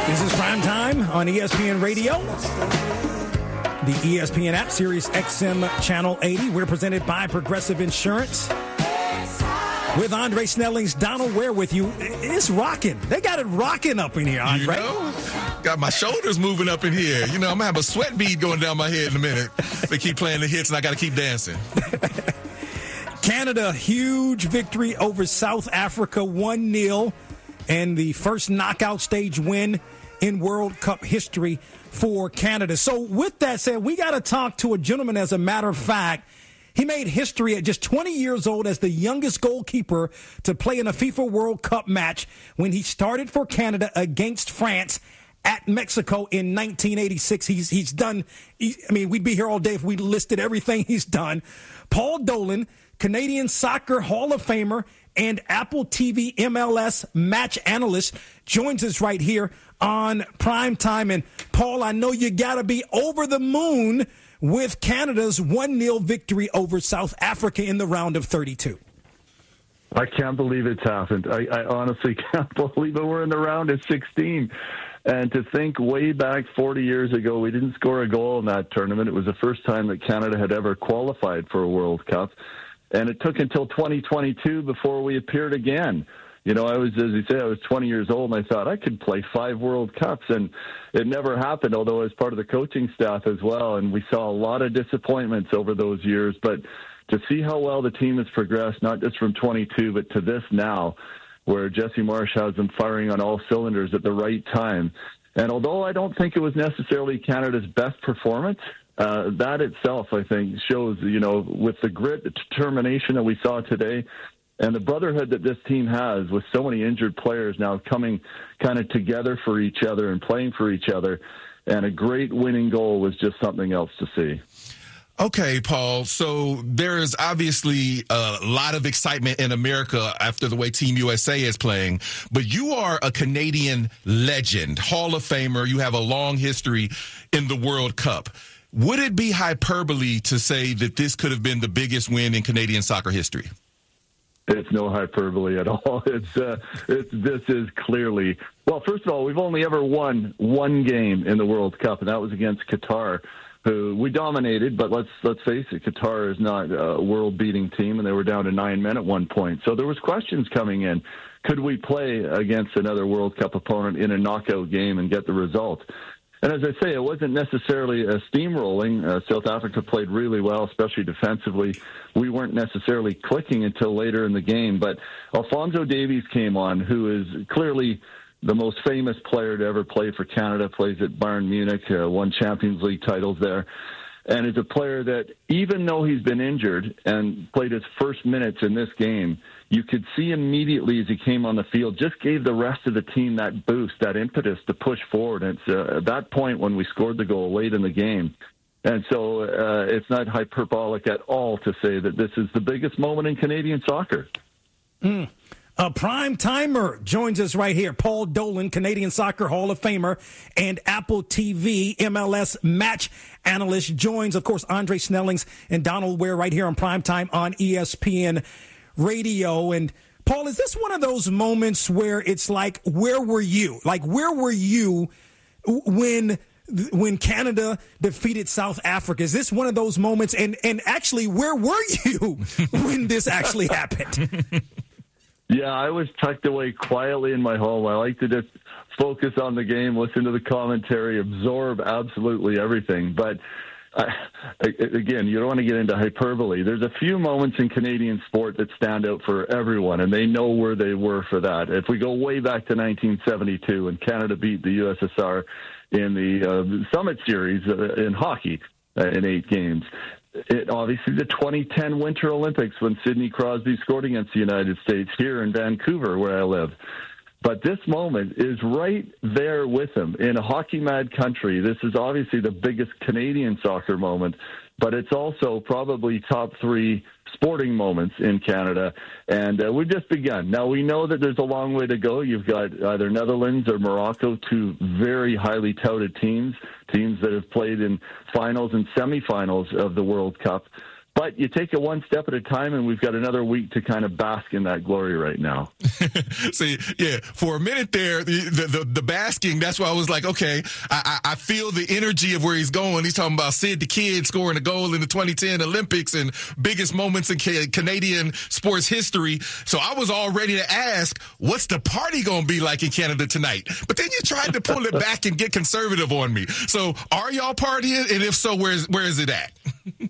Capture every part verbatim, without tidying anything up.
This is Prime Time on E S P N Radio, the E S P N app, Sirius X M Channel eighty. We're presented by Progressive Insurance. With Andre Snelling's Donald Ware with you. It's rocking. They got it rocking up in here, Andre. You know, got my shoulders moving up in here. You know, I'm going to have a sweat bead going down my head in a minute. They keep playing the hits, and I got to keep dancing. Canada, huge victory over South Africa, one nil, and the first knockout stage win in World Cup history for Canada. So with that said, we got to talk to a gentleman, as a matter of fact. He made history at just twenty years old as the youngest goalkeeper to play in a FIFA World Cup match when he started for Canada against France at Mexico in nineteen eighty-six. He's he's done, he, I mean, we'd be here all day if we listed everything he's done. Paul Dolan, Canadian Soccer Hall of Famer and Apple T V M L S match analyst, joins us right here on Prime Time. And Paul, I know you got to be over the moon with Canada's one nil victory over South Africa in the round of thirty-two. I can't believe it's happened. I, I honestly can't believe it. We're in the round of sixteen. And to think way back forty years ago, we didn't score a goal in that tournament. It was the first time that Canada had ever qualified for a World Cup. And it took until twenty twenty-two before we appeared again. You know, I was, as you say, I was twenty years old, and I thought I could play five World Cups, and it never happened, although I was part of the coaching staff as well, and we saw a lot of disappointments over those years. But to see how well the team has progressed, not just from twenty-two, but to this now, where Jesse Marsch has them firing on all cylinders at the right time. And although I don't think it was necessarily Canada's best performance, uh, that itself, I think, shows, you know, with the grit, the determination that we saw today, and the brotherhood that this team has with so many injured players now coming kind of together for each other and playing for each other, and a great winning goal was just something else to see. Okay, Paul, so there is obviously a lot of excitement in America after the way Team U S A is playing, but you are a Canadian legend, Hall of Famer. You have a long history in the World Cup. Would it be hyperbole to say that this could have been the biggest win in Canadian soccer history? It's no hyperbole at all. It's, uh, it's this is clearly, well, first of all, we've only ever won one game in the World Cup, and that was against Qatar, who we dominated. But let's let's face it, Qatar is not a world-beating team, and they were down to nine men at one point. So there was questions coming in: could we play against another World Cup opponent in a knockout game and get the result? And as I say, it wasn't necessarily a steamrolling. Uh, South Africa played really well, especially defensively. We weren't necessarily clicking until later in the game. But Alphonso Davies came on, who is clearly the most famous player to ever play for Canada, plays at Bayern Munich, uh, won Champions League titles there, and is a player that, even though he's been injured and played his first minutes in this game, you could see immediately as he came on the field, just gave the rest of the team that boost, that impetus to push forward. And it's uh, at that point when we scored the goal late in the game. And so uh, it's not hyperbolic at all to say that this is the biggest moment in Canadian soccer. Mm. A prime timer joins us right here. Paul Dolan, Canadian Soccer Hall of Famer and Apple T V M L S match analyst, joins, of course, Andre Snellings and Donald Ware right here on Prime Time on E S P N Radio. And Paul, is this one of those moments where it's like, where were you? Like, where were you when when Canada defeated South Africa? Is this one of those moments? And, and actually, where were you when this actually happened? Yeah, I was tucked away quietly in my home. I like to just focus on the game, listen to the commentary, absorb absolutely everything. But uh, again, you don't want to get into hyperbole. There's a few moments in Canadian sport that stand out for everyone, and they know where they were for that. If we go way back to nineteen seventy-two, when Canada beat the U S S R in the uh, Summit Series uh, in hockey uh, in eight games. It, obviously, the twenty ten Winter Olympics when Sidney Crosby scored against the United States here in Vancouver, where I live. But this moment is right there with him in a hockey-mad country. This is obviously the biggest Canadian soccer moment, but it's also probably top three sporting moments in Canada. And uh, we've just begun. Now, we know that there's a long way to go. You've got either Netherlands or Morocco, two very highly touted teams, teams that have played in finals and semifinals of the World Cup. But you take it one step at a time, and we've got another week to kind of bask in that glory right now. See, yeah, for a minute there, the, the the basking, that's why I was like, okay, I, I feel the energy of where he's going. He's talking about Sid the Kid scoring a goal in the twenty ten Olympics and biggest moments in ca- Canadian sports history. So I was all ready to ask, what's the party going to be like in Canada tonight? But then you tried to pull it back and get conservative on me. So are y'all partying? And if so, where's where is it at?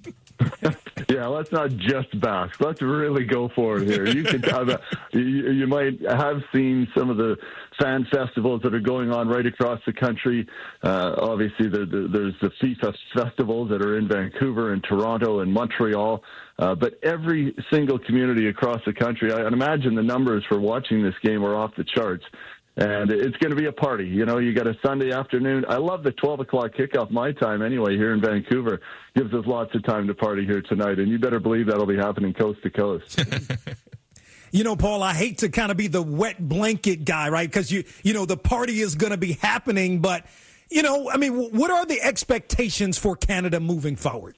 Yeah, let's not just bask. Let's really go for it here. You can have a, you, you might have seen some of the fan festivals that are going on right across the country. Uh, obviously, the, the, there's the FIFA festivals that are in Vancouver and Toronto and Montreal. Uh, but every single community across the country, I imagine the numbers for watching this game are off the charts. And it's going to be a party. You know, you got a Sunday afternoon. I love the twelve o'clock kickoff my time anyway here in Vancouver. Gives us lots of time to party here tonight. And you better believe that'll be happening coast to coast. You know, Paul, I hate to kind of be the wet blanket guy, right? Because, you, you know, the party is going to be happening. But, you know, I mean, what are the expectations for Canada moving forward?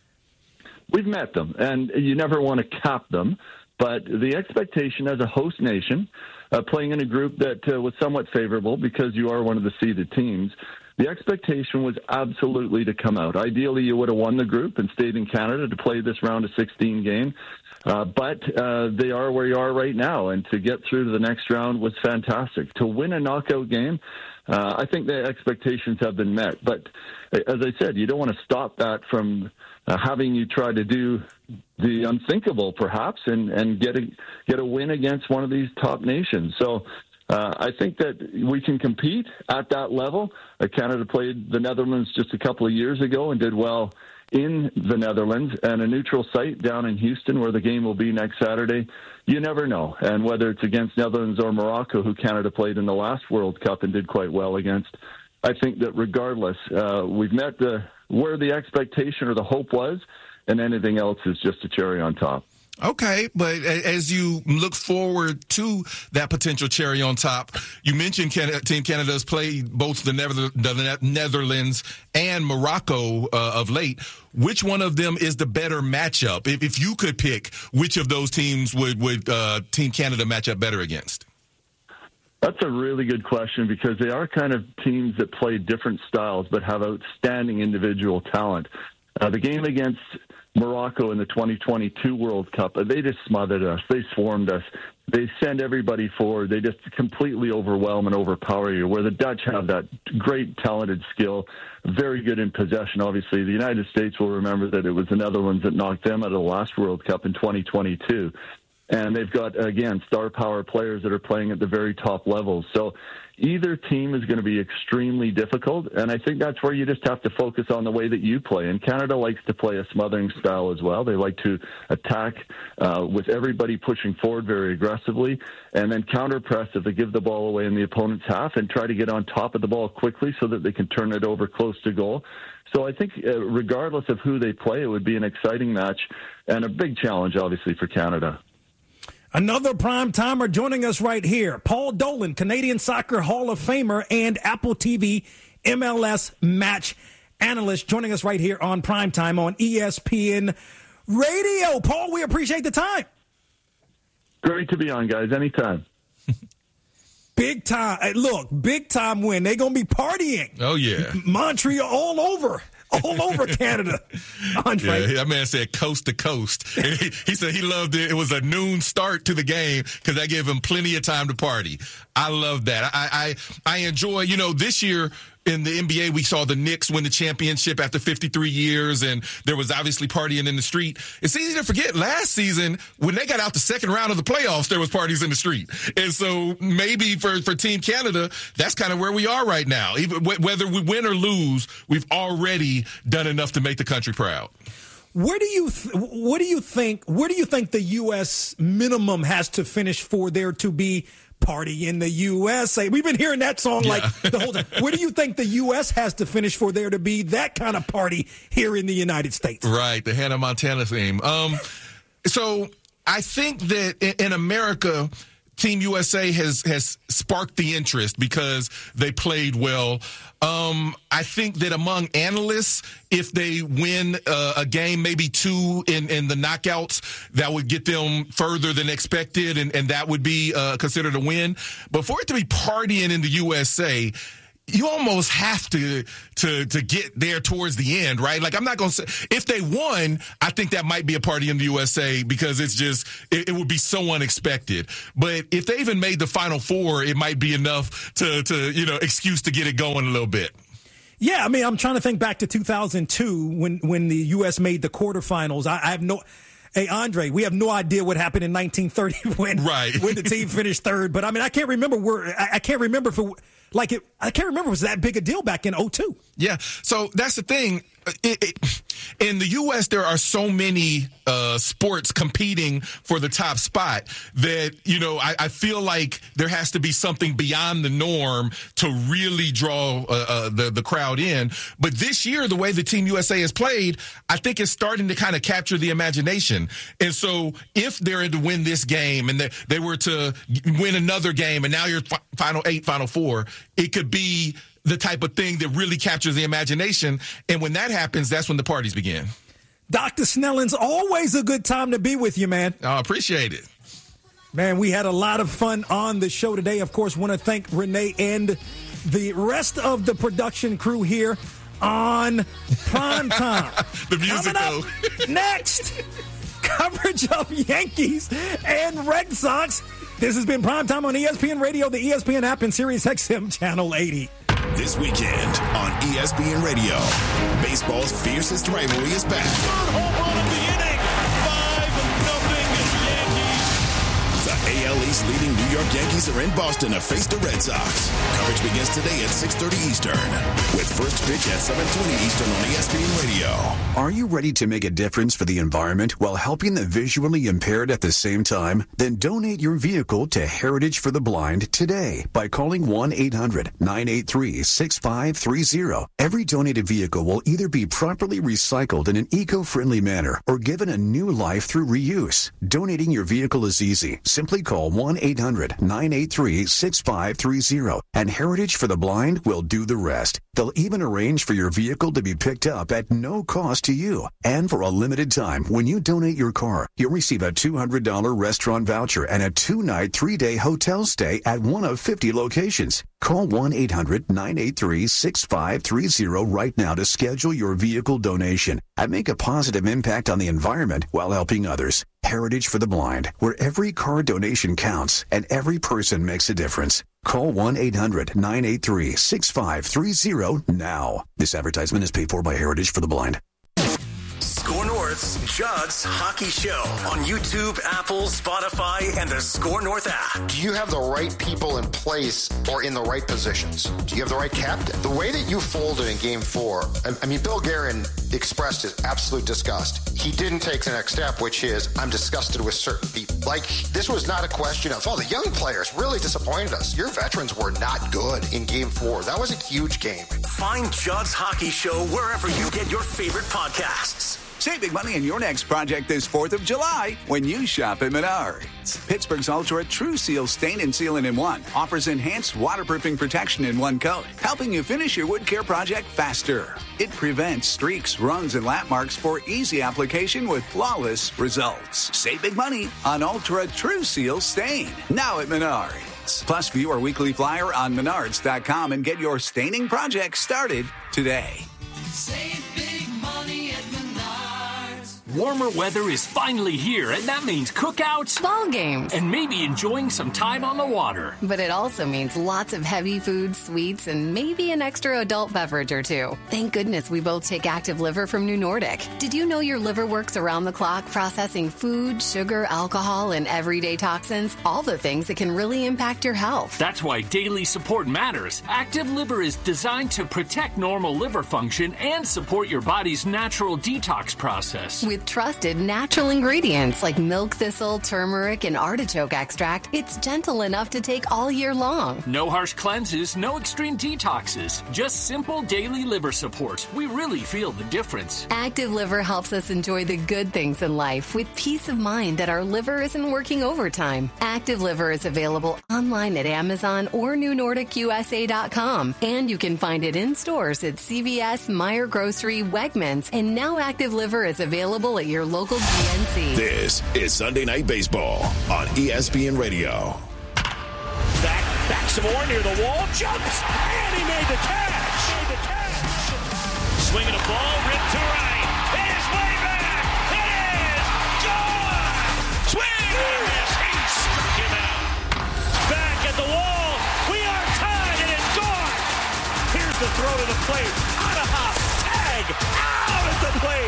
We've met them, and you never want to cap them. But the expectation as a host nation, uh, playing in a group that uh, was somewhat favorable because you are one of the seeded teams, the expectation was absolutely to come out. Ideally, you would have won the group and stayed in Canada to play this round of sixteen game. Uh, but uh, they are where you are right now, and to get through to the next round was fantastic. To win a knockout game, uh, I think the expectations have been met. But as I said, you don't want to stop that from uh, having you try to do the unthinkable, perhaps, and, and get a get a win against one of these top nations. So uh, I think that we can compete at that level. Uh, Canada played the Netherlands just a couple of years ago and did well in the Netherlands, and a neutral site down in Houston where the game will be next Saturday. You never know. And whether it's against Netherlands or Morocco, who Canada played in the last World Cup and did quite well against, I think that regardless, uh, we've met the where the expectation or the hope was, and anything else is just a cherry on top. Okay, but as you look forward to that potential cherry on top, you mentioned Canada, Team Canada's played both the, Nether- the Netherlands and Morocco uh, of late. Which one of them is the better matchup? If, if you could pick, which of those teams would, would uh, Team Canada match up better against? That's a really good question because they are kind of teams that play different styles but have outstanding individual talent. Uh, the game against Morocco in the twenty twenty-two World Cup, they just smothered us. They swarmed us. They send everybody forward. They just completely overwhelm and overpower you, where the Dutch have that great talented skill, very good in possession. Obviously, the United States will remember that it was the Netherlands that knocked them out of the last World Cup in twenty twenty-two. And they've got, again, star power players that are playing at the very top levels. So either team is going to be extremely difficult, and I think that's where you just have to focus on the way that you play. And Canada likes to play a smothering style as well. They like to attack uh, with everybody pushing forward very aggressively, and then counter-press if they give the ball away in the opponent's half and try to get on top of the ball quickly so that they can turn it over close to goal. So I think uh, regardless of who they play, it would be an exciting match and a big challenge, obviously, for Canada. Another prime timer joining us right here, Paul Dolan, Canadian Soccer Hall of Famer and Apple T V M L S match analyst, joining us right here on Primetime on E S P N Radio. Paul, we appreciate the time. Great to be on, guys. Anytime. Big time. Hey, look, big time win. They're going to be partying. Oh, yeah. Montreal all over. All over Canada. Andre. Yeah, that man said coast to coast. He, he said he loved it. It was a noon start to the game because that gave him plenty of time to party. I love that. I, I, I enjoy, you know, this year in the N B A, we saw the Knicks win the championship after fifty-three years, and there was obviously partying in the street. It's easy to forget last season, when they got out the second round of the playoffs, there was parties in the street. And so maybe for, for Team Canada, that's kind of where we are right now. Even whether we win or lose, we've already done enough to make the country proud. Where do you th- what do you think where do you think the U S minimum has to finish for there to be party in the U S A? We've been hearing that song like yeah. the whole time. Where do you think the U S has to finish for there to be that kind of party here in the United States? Right, the Hannah Montana theme. Um, so I think that in, in America, Team U S A has has sparked the interest because they played well. Um, I think that among analysts, if they win uh, a game, maybe two in, in the knockouts, that would get them further than expected, and, and that would be uh, considered a win. But for it to be partying in the U S A, you almost have to to to get there towards the end, right? Like, I'm not going to say, if they won, I think that might be a party in the U S A because it's just, it, it would be so unexpected. But if they even made the Final Four, it might be enough to, to you know, excuse to get it going a little bit. Yeah, I mean, I'm trying to think back to two thousand two when, when the U S made the quarterfinals. I, I have no... Hey, Andre, we have no idea what happened in nineteen thirty when, right. when the team finished third. But, I mean, I can't remember where – I can't remember if it – like, it, I can't remember if it was that big a deal back in oh two. Yeah, so that's the thing. It, it, in the U S, there are so many uh, sports competing for the top spot that, you know, I, I feel like there has to be something beyond the norm to really draw uh, uh, the, the crowd in. But this year, the way the Team U S A has played, I think it's starting to kind of capture the imagination. And so if they're to win this game and they, they were to win another game and now you're fi- Final Eight, Final Four, it could be the type of thing that really captures the imagination. And when that happens, that's when the parties begin. Doctor Snelling's always a good time to be with you, man. I appreciate it. Man, we had a lot of fun on the show today. Of course, want to thank Renee and the rest of the production crew here on Primetime. The music, Coming up next, coverage of Yankees and Red Sox. This has been Primetime on E S P N Radio, the E S P N app, and Sirius X M Channel eighty. This weekend on E S P N Radio, baseball's fiercest rivalry is back. Third home run of the inning. five nothing Yankees. The A L East leading New York Yankees are in Boston to face the Red Sox. Coverage begins today at six thirty Eastern, with first pitch at seven twenty Eastern on E S P N Radio. Are you ready to make a difference for the environment while helping the visually impaired at the same time? Then donate your vehicle to Heritage for the Blind today by calling one eight hundred nine eight three six five three zero. Every donated vehicle will either be properly recycled in an eco-friendly manner or given a new life through reuse. Donating your vehicle is easy. Simply call one eight hundred nine eight three six five three zero and Heritage for the Blind will do the rest. They'll even arrange for your vehicle to be picked up at no cost to you. And for a limited time, when you donate your car, you'll receive a two hundred dollars restaurant voucher and a two-night, three-day hotel stay at one of fifty locations. Call one eight hundred nine eight three six five three zero right now to schedule your vehicle donation and make a positive impact on the environment while helping others. Heritage for the Blind, where every car donation counts and every person makes a difference. Call one eight hundred nine eight three six five three zero now. This advertisement is paid for by Heritage for the Blind. Score North's Judd's Hockey Show on YouTube, Apple, Spotify, and the Score North app. Do you have the right people in place or in the right positions? Do you have the right captain? The way that you folded in game four, I mean, Bill Guerin expressed his absolute disgust. He didn't take the next step, which is, I'm disgusted with certain people. Like, this was not a question of, oh, the young players really disappointed us. Your veterans were not good in game four. That was a huge game. Find Judd's Hockey Show wherever you get your favorite podcasts. Save big money in your next project this fourth of July when you shop at Menards. Pittsburgh's Ultra True Seal Stain and Sealant in One offers enhanced waterproofing protection in one coat, helping you finish your wood care project faster. It prevents streaks, runs, and lap marks for easy application with flawless results. Save big money on Ultra True Seal Stain, now at Menards. Plus, view our weekly flyer on menards dot com and get your staining project started today. Save big money at Menards. Warmer weather is finally here, and that means cookouts, ball games, and maybe enjoying some time on the water. But it also means lots of heavy food, sweets, and maybe an extra adult beverage or two. Thank goodness we both take Active Liver from New Nordic. Did you know your liver works around the clock processing food, sugar, alcohol, and everyday toxins? All the things that can really impact your health. That's why daily support matters. Active Liver is designed to protect normal liver function and support your body's natural detox process. With with trusted natural ingredients like milk thistle, turmeric, and artichoke extract, it's gentle enough to take all year long. No harsh cleanses, no extreme detoxes, just simple daily liver support. We really feel the difference. Active Liver helps us enjoy the good things in life with peace of mind that our liver isn't working overtime. Active Liver is available online at Amazon or new nordic u s a dot com, and you can find it in stores at C V S, Meijer Grocery, Wegmans, and now Active Liver is available at your local G N C. This is Sunday Night Baseball on E S P N Radio. Back, back some more near the wall, jumps, and he made the catch. Made the catch. Swinging a ball, ripped to right. It is way back. It is gone. Swing and miss. He struck him out. Back at the wall. We are tied, and it's gone. Here's the throw to the plate. On a hop, tag, out at the plate.